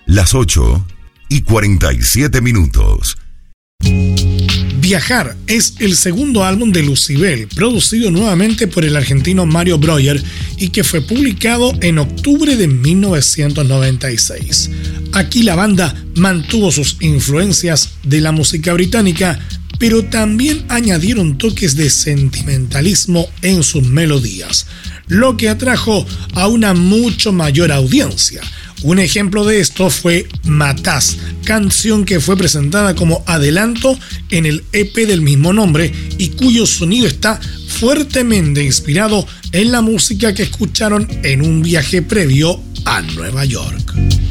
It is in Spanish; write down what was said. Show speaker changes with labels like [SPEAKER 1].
[SPEAKER 1] Las 8:47.
[SPEAKER 2] Viajar es el segundo álbum de Lucybell, producido nuevamente por el argentino Mario Breuer y que fue publicado en octubre de 1996. Aquí la banda mantuvo sus influencias de la música británica, pero también añadieron toques de sentimentalismo en sus melodías, lo que atrajo a una mucho mayor audiencia. Un ejemplo de esto fue Matás, canción que fue presentada como adelanto en el EP del mismo nombre y cuyo sonido está fuertemente inspirado en la música que escucharon en un viaje previo a Nueva York.